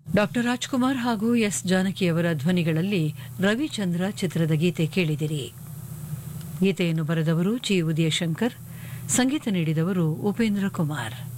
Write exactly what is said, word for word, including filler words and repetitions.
Doctor Rajkumar ಹಾಗೂ S ಜಾನಕಿಯವರ ಧ್ವನಿಗಳಲ್ಲಿ Ravichandra ಚಿತ್ರದ ಗೀತೆ ಕೇಳಿದಿರಿ. ಗೀತೆಯನ್ನು ಬರೆದವರು ಜಿ ಉದಯಶಂಕರ್, ಸಂಗೀತ ನೀಡಿದವರು ಉಪೇಂದ್ರ ಕುಮಾರ್.